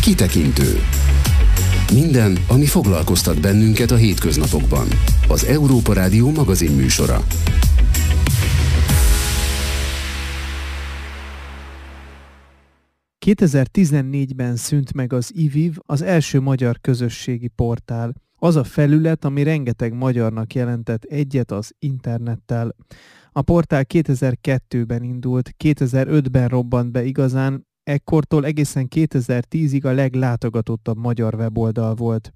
Kitekintő. Minden, ami foglalkoztat bennünket a hétköznapokban. Az Európa Rádió magazinműsora. ...2014-ben szűnt meg az iViv, az első magyar közösségi portál. Az a felület, ami rengeteg magyarnak jelentett egyet az internettel. A portál 2002-ben indult, 2005-ben robbant be igazán, ekkortól egészen 2010-ig a leglátogatottabb magyar weboldal volt.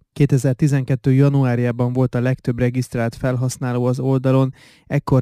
2012. januárjában volt a legtöbb regisztrált felhasználó az oldalon, ekkor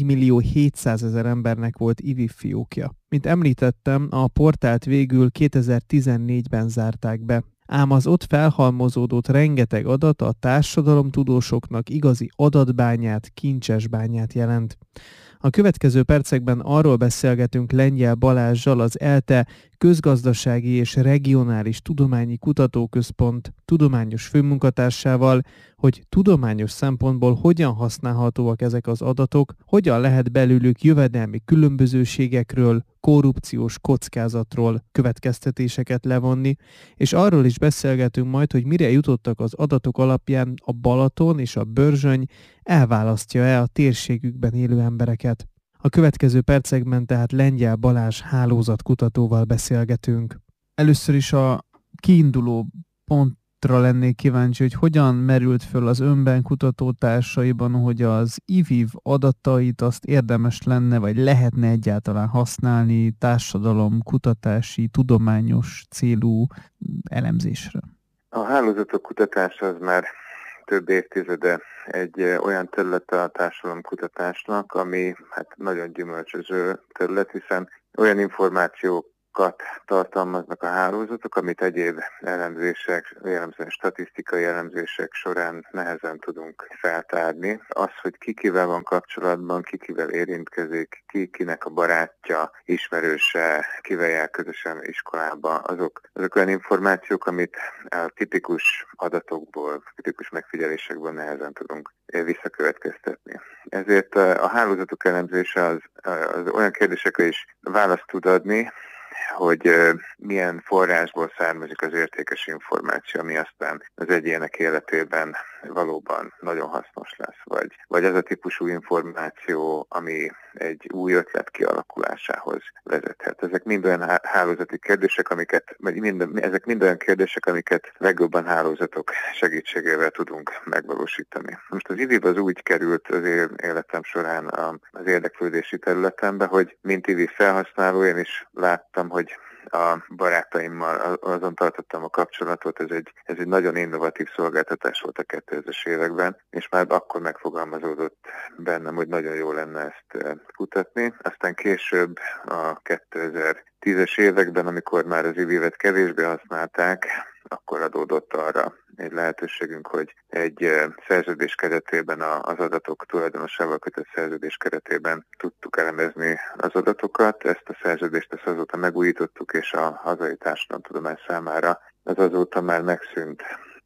4.700.000 embernek volt iViv fiókja. Mint említettem, a portált végül 2014-ben zárták be. Ám az ott felhalmozódott rengeteg adat a társadalomtudósoknak igazi adatbányát, kincses bányát jelent. A következő percekben arról beszélgetünk Lengyel Balázssal, az ELTE Közgazdasági és Regionális Tudományi Kutatóközpont tudományos főmunkatársával, hogy tudományos szempontból hogyan használhatóak ezek az adatok, hogyan lehet belőlük jövedelmi különbözőségekről, korrupciós kockázatról következtetéseket levonni, és arról is beszélgetünk majd, hogy mire jutottak az adatok alapján a Balaton és a Börzsöny, elválasztja-e a térségükben élő embereket. A következő percekben tehát Lengyel Balázs hálózatkutatóval beszélgetünk. Először is a kiinduló pontra lennék kíváncsi, hogy hogyan merült föl az önben kutatótársaiban, hogy az iViv adatait azt érdemes lenne, vagy lehetne egyáltalán használni társadalomkutatási, tudományos célú elemzésre. A hálózatok kutatása az már több évtizede egy olyan terület a társadalomkutatásnak, ami nagyon gyümölcsöző terület, hiszen olyan információkat tartalmaznak a hálózatok, amit egyéb elemzések, jellemzően statisztikai elemzések során nehezen tudunk feltárni. Az, hogy ki kivel van kapcsolatban, ki kivel érintkezik, ki kinek a barátja, ismerőse, kivel jár közösen iskolába, azok olyan információk, amit a tipikus adatokból, tipikus megfigyelésekből nehezen tudunk visszakövetkeztetni. Ezért a hálózatok elemzése az olyan kérdésekre is választ tud adni, hogy milyen forrásból származik az értékes információ, ami aztán az egyének életében valóban nagyon hasznos lesz, vagy az a típusú információ, ami egy új ötlet kialakulásához vezethet. Ezek mind olyan hálózati kérdések, ezek mind olyan kérdések, amiket legjobban hálózatok segítségével tudunk megvalósítani. Most az iViv az úgy került az életem során az érdeklődési területembe, hogy mint iViv felhasználó én is láttam, hogy a barátaimmal azon tartottam a kapcsolatot, ez egy nagyon innovatív szolgáltatás volt a 2000-es években, és már akkor megfogalmazódott bennem, hogy nagyon jó lenne ezt kutatni. Aztán később a 2010-es években, amikor már az iVivet kevésbé használták, akkor adódott arra egy lehetőségünk, hogy egy szerződés keretében, az adatok tulajdonosával kötött szerződés keretében tudtuk elemezni az adatokat. Ezt a szerződést azóta megújítottuk, és a hazai társadalomtudomány számára az azóta már megszűnt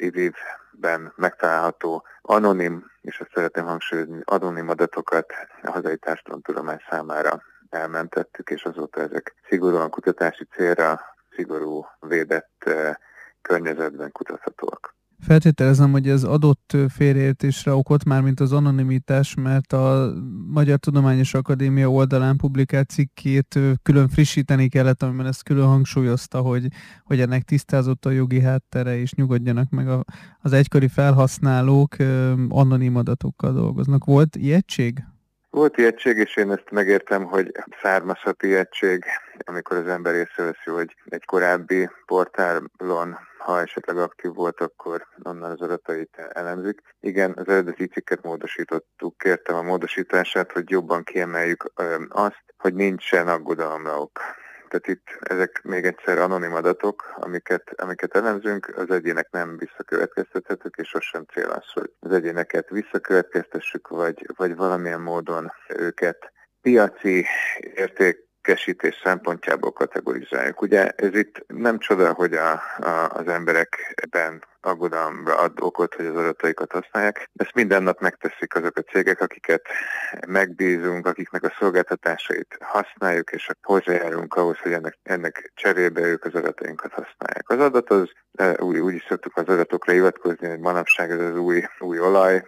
iVivben megtalálható anonim, és azt szeretném hangsúlyozni, anonim adatokat a hazai társadalomtudomány számára elmentettük, és azóta ezek szigorúan kutatási célra, szigorú védett környezetben kutathatóak. Feltételezem, hogy ez adott félreértésre okot már, mint az anonimitás, mert a Magyar Tudományos Akadémia oldalán publikált cikkét külön frissíteni kellett, amiben ezt külön hangsúlyozta, hogy ennek tisztázott a jogi háttere, és nyugodjanak meg az egykori felhasználók anonim adatokkal dolgoznak. Volt ijegység? Volt ijegység, és én ezt megértem, hogy származhat ijegység, amikor az ember észreveszi, hogy egy korábbi portálon, ha esetleg aktív volt, akkor onnan az adatait elemzik. Igen, az eredeti cikket módosítottuk, kértem a módosítását, hogy jobban kiemeljük azt, hogy nincsen aggodalomra ok. Tehát itt ezek még egyszer anonim adatok, amiket elemzünk, az egyének nem visszakövetkeztethetők, és sosem cél az, hogy az egyéneket visszakövetkeztessük, vagy valamilyen módon őket piaci értékesítés szempontjából kategorizáljuk. Ugye ez itt nem csoda, hogy az emberekben aggodalomra ad okot, hogy az adataikat használják. Ezt minden nap megteszik azok a cégek, akiket megbízunk, akiknek a szolgáltatásait használjuk, és hozzájárulunk ahhoz, hogy ennek cserébe ők az adatainkat használják. Az adat az, úgy is szoktuk az adatokra hivatkozni, hogy manapság ez az új olaj,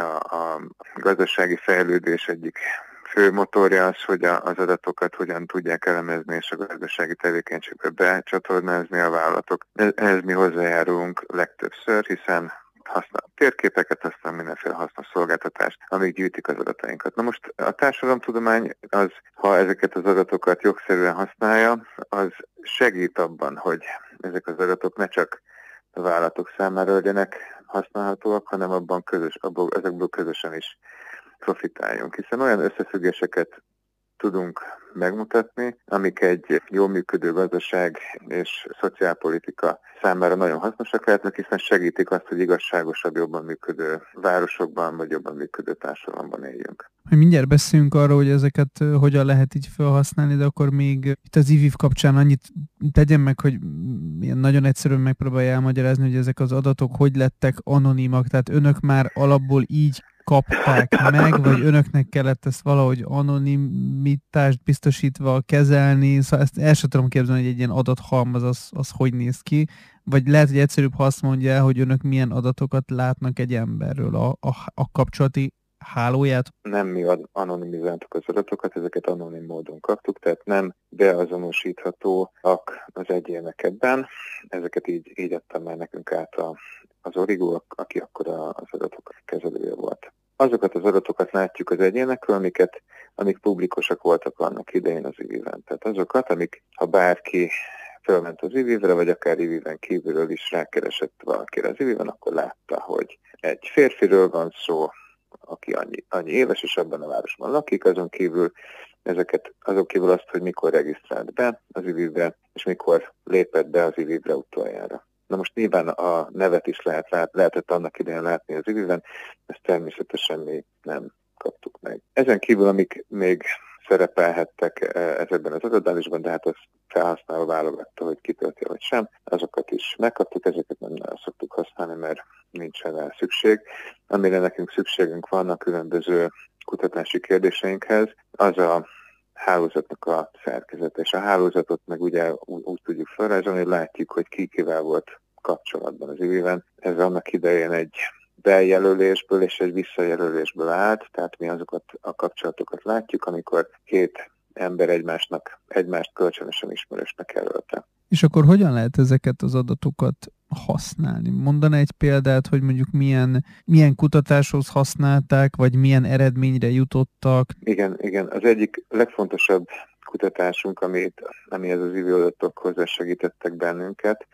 a gazdasági fejlődés egyik fő motorja az, hogy az adatokat hogyan tudják elemezni és a gazdasági tevékenységbe becsatornázni a vállalatok. Ehhez mi hozzájárulunk legtöbbször, hiszen használ térképeket, használ mindenféle hasznos szolgáltatást, amíg gyűjtik az adatainkat. Na most a társadalomtudomány az, ha ezeket az adatokat jogszerűen használja, az segít abban, hogy ezek az adatok ne csak a vállalatok számára legyenek használhatóak, hanem ezekből közösen is profitáljunk, hiszen olyan összefüggéseket tudunk megmutatni, amik egy jól működő gazdaság és szociálpolitika számára nagyon hasznosak lehetnek, hiszen segítik azt, hogy igazságosabb, jobban működő városokban vagy jobban működő társadalomban éljünk. Mindjárt beszélünk arról, hogy ezeket hogyan lehet így felhasználni, de akkor még itt az IVIV kapcsán annyit tegyen meg, hogy ilyen nagyon egyszerűen megpróbálja elmagyarázni, hogy ezek az adatok hogy lettek anonimak, tehát önök már alapból így kapták meg, vagy önöknek kellett ezt valahogy anonimitást biztosítva kezelni, szóval ezt el sem tudom képzelni, hogy egy ilyen adathalmaz az hogy néz ki, vagy lehet, hogy egyszerűbb, ha azt mondja, hogy önök milyen adatokat látnak egy emberről, a kapcsolati hálóját? Nem mi anonimizáltuk az adatokat, ezeket anonim módon kaptuk, tehát nem beazonosíthatóak az egyének ebben. Ezeket így adtam már nekünk át az Origo, aki akkor az adatok kezelője volt. Azokat az adatokat látjuk az egyénekről, amik publikusak voltak annak idején az IVIV-en. Tehát azokat, ha bárki fölment az IVIV-re, vagy akár IVIV-en kívülről is rákeresett valakire az IVIV-en, akkor látta, hogy egy férfiről van szó, aki annyi éves, és abban a városban lakik, azon kívül azt, hogy mikor regisztrált be az IVIV-re, és mikor lépett be az IVIV-re utoljára. Na most nyilván a nevet is lehetett annak idején látni az IVIV-en, ezt természetesen mi nem kaptuk meg. Ezen kívül, amik még szerepelhettek ezekben az adatbázisban, de hát az felhasználó válogatta, hogy kitölti vagy sem, azokat is megkaptuk, ezeket nem szoktuk használni, mert nincsen rá szükség. Amire nekünk szükségünk van a különböző kutatási kérdéseinkhez, az a hálózatnak a szerkezete, és a hálózatot meg ugye úgy tudjuk felrajzolni, hogy látjuk, hogy kivel volt kapcsolatban az IVIV-en. Ez annak idején egy bejelölésből és egy visszajelölésből állt, tehát mi azokat a kapcsolatokat látjuk, amikor két ember egymást kölcsönösen ismerősnek jelölte. És akkor hogyan lehet ezeket az adatokat használni? Mondaná egy példát, hogy mondjuk milyen kutatáshoz használták, vagy milyen eredményre jutottak? Igen. Az egyik legfontosabb kutatásunk, amihez az IVIV adatok hozzásegítettek bennünket,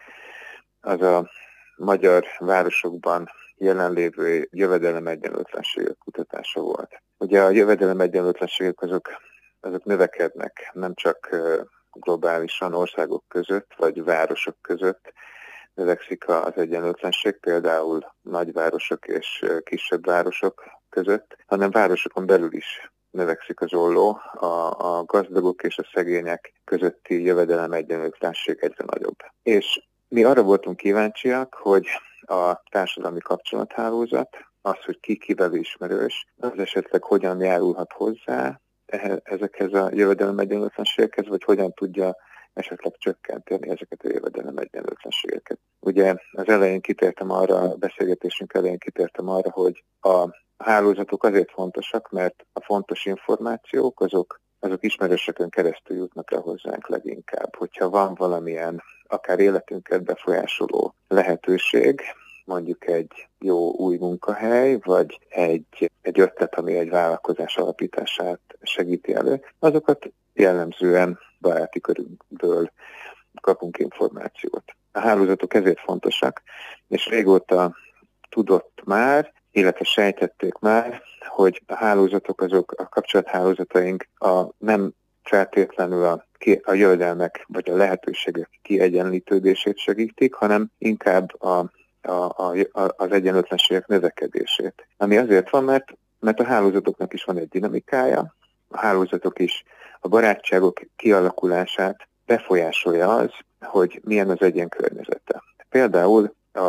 az a magyar városokban jelenlévő jövedelem-egyenlőtlenségek kutatása volt. Ugye a jövedelem-egyenlőtlenségek azok növekednek, nem csak globálisan országok között, vagy városok között növekszik az egyenlőtlenség, például nagyvárosok és kisebb városok között, hanem városokon belül is növekszik az olló, a gazdagok és a szegények közötti jövedelem-egyenlőtlenség egyre nagyobb. És mi arra voltunk kíváncsiak, hogy a társadalmi kapcsolathálózat, az, hogy ki kivel ismerős, az esetleg hogyan járulhat hozzá ezekhez a jövedelem-egyenlőtlenségekhez, vagy hogyan tudja esetleg csökkenteni ezeket a jövedelem-egyenlőtlenségeket. Ugye az elején kitértem arra, a beszélgetésünk elején kitértem arra, hogy a hálózatok azért fontosak, mert a fontos információk azok ismerősökön keresztül jutnak el hozzánk leginkább. Hogyha van valamilyen akár életünket befolyásoló lehetőség, mondjuk egy jó új munkahely, vagy egy ötlet, ami egy vállalkozás alapítását segíti elő, azokat jellemzően baráti körünkből kapunk információt. A hálózatok ezért fontosak, és régóta tudott már, illetve sejtették már, hogy a hálózatok, a kapcsolathálózataink nem feltétlenül a jövedelmek vagy a lehetőségek kiegyenlítődését segítik, hanem inkább az egyenlőtlenségek növekedését. Ami azért van, mert a hálózatoknak is van egy dinamikája, a hálózatok is a barátságok kialakulását befolyásolja az, hogy milyen az egyén környezete. Például a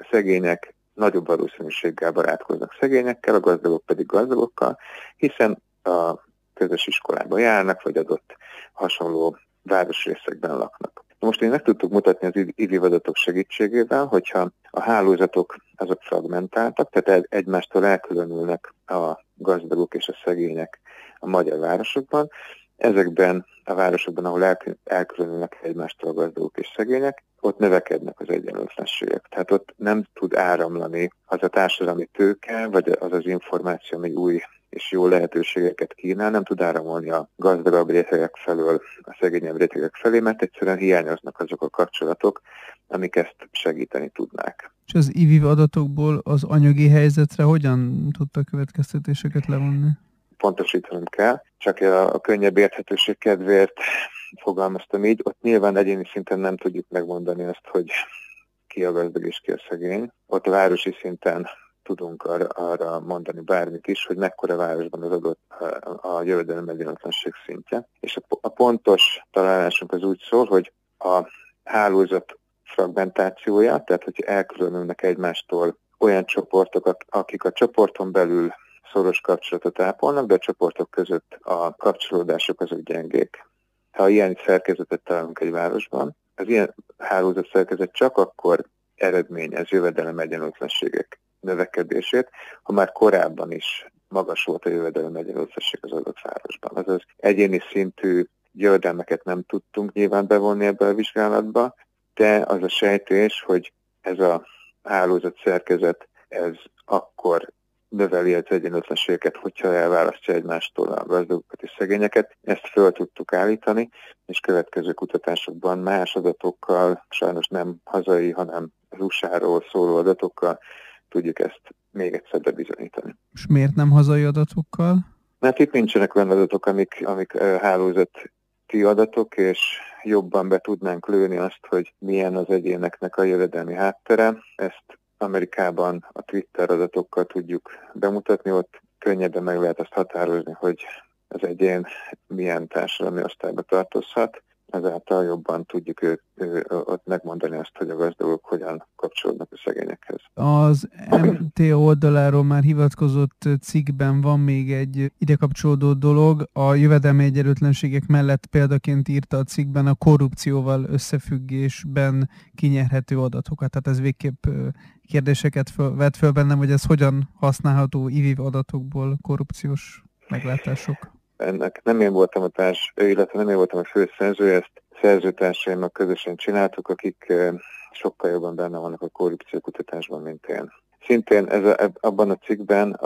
a szegények nagyobb valószínűséggel barátkoznak szegényekkel, a gazdagok pedig gazdagokkal, hiszen a közös iskolába járnak, vagy adott hasonló városrészekben laknak. Most én meg tudtuk mutatni az IVIV adatok segítségével, hogyha a hálózatok azok fragmentáltak, tehát egymástól elkülönülnek a gazdagok és a szegények a magyar városokban. Ezekben a városokban, ahol elkülönülnek egymástól a gazdagok és szegények, ott növekednek az egyenlőtlenségek. Tehát ott nem tud áramlani az a társadalmi tőke, vagy az az információ, ami új és jó lehetőségeket kínál, nem tud áramolni a gazdagabb rétegek felől a szegényebb rétegek felé, mert egyszerűen hiányoznak azok a kapcsolatok, amik ezt segíteni tudnák. És az IVIV adatokból az anyagi helyzetre hogyan tudta következtetéseket levonni? Pontosítanom kell, csak a könnyebb érthetőség kedvéért fogalmaztam így. Ott nyilván egyéni szinten nem tudjuk megmondani azt, hogy ki a gazdag és ki a szegény. Ott a városi szinten tudunk arra mondani bármit is, hogy mekkora városban az adott a jövedelem egyenlőtlenség szintje. És a pontos találásunk az úgy szól, hogy a hálózat fragmentációja, tehát hogy elkülönülnek egymástól olyan csoportok, akik a csoporton belül szoros kapcsolatot ápolnak, de a csoportok között a kapcsolódások azok gyengék. Ha ilyen szerkezetet találunk egy városban, az ilyen hálózat szerkezet csak akkor eredményez jövedelem egyenlőtlenségek növekedését, ha már korábban is magas volt a jövedelem egyenlőtlenség az adott városban. Azaz egyéni szintű jövedelmeket nem tudtunk nyilván bevonni ebbe a vizsgálatba, de az a sejtés, hogy ez a hálózat szerkezet, ez akkor növeli az egyenlőtlenségeket, hogyha elválasztja egymástól a gazdagokat és szegényeket. Ezt föl tudtuk állítani, és következő kutatásokban más adatokkal, sajnos nem hazai, hanem az USA-ról szóló adatokkal tudjuk ezt még egyszer bebizonyítani. És miért nem hazai adatokkal? Mert itt nincsenek olyan adatok, amik hálózati adatok, és jobban be tudnánk lőni azt, hogy milyen az egyéneknek a jövedelmi háttere. Ezt Amerikában a Twitter adatokkal tudjuk bemutatni, ott könnyebben meg lehet azt határozni, hogy az egyén milyen társadalmi osztályba tartozhat. Ezáltal jobban tudjuk ott megmondani azt, hogy a gazdagok hogyan kapcsolódnak a szegényekhez. Az MT oldaláról már hivatkozott cikkben van még egy ide kapcsolódó dolog. A jövedelmi egyenlőtlenségek mellett példaként írta a cikkben a korrupcióval összefüggésben kinyerhető adatokat. Tehát ez végképp kérdéseket vett föl bennem, hogy ez hogyan használható IVIV adatokból korrupciós meglátások. Ennek nem én voltam a főszerzője, ezt szerzőtársaimmal közösen csináltuk, akik sokkal jobban benne vannak a korrupciókutatásban, mint én. Szintén abban a cikkben,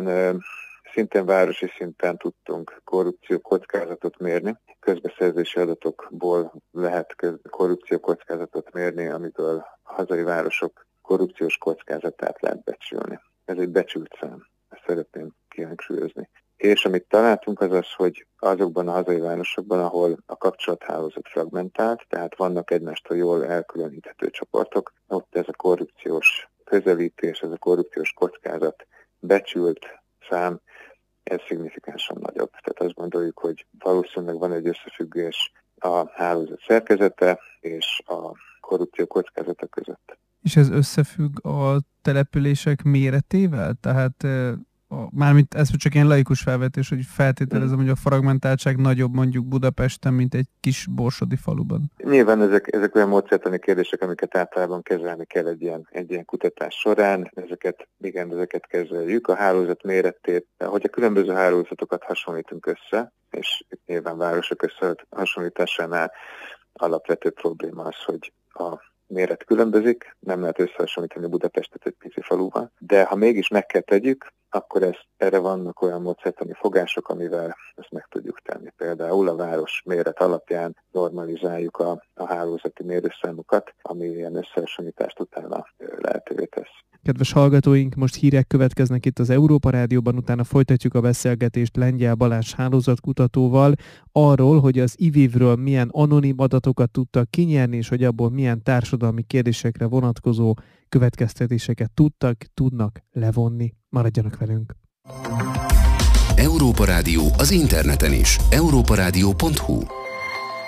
szintén városi szinten tudtunk korrupció kockázatot mérni. Közbeszerzési adatokból lehet korrupció kockázatot mérni, amiből a hazai városok korrupciós kockázatát lehet becsülni. Ez egy becsült szám, ezt szeretném kihangsúlyozni. És amit találtunk az az, hogy azokban a hazai városokban, ahol a kapcsolathálózat fragmentált, tehát vannak egymástól jól elkülöníthető csoportok, ott ez a korrupciós közelítés, ez a korrupciós kockázat becsült szám, ez szignifikánsan nagyobb. Tehát azt gondoljuk, hogy valószínűleg van egy összefüggés a hálózat szerkezete és a korrupció kockázata között. És ez összefügg a települések méretével? Tehát mármint ez csak ilyen laikus felvetés, hogy feltételezem, hogy a fragmentáltság nagyobb mondjuk Budapesten, mint egy kis borsodi faluban. Nyilván ezek olyan módszertani kérdések, amiket általában kezelni kell egy ilyen kutatás során. Ezeket kezeljük. A hálózat méretét, hogyha különböző hálózatokat hasonlítunk össze, és nyilván városok összehasonlításánál alapvető probléma az, hogy a méret különbözik, nem lehet összehasonlítani Budapestet egy pici faluval, de ha mégis meg kell tegyük, akkor erre vannak olyan módszertani fogások, amivel ezt meg tudjuk tenni. Például a város méret alapján normalizáljuk a hálózati mérőszámokat, ami ilyen összehasonlítást utána lehetővé tesz. Kedves hallgatóink, most hírek következnek itt az Európa Rádióban, utána folytatjuk a beszélgetést Lengyel Balázs hálózatkutatóval arról, hogy az IVIV-ről milyen anonim adatokat tudtak kinyerni, és hogy abból milyen társadalmi kérdésekre vonatkozó következtetéseket tudnak levonni. Maradjanak velünk! Európa Rádió az interneten is. europaradio.hu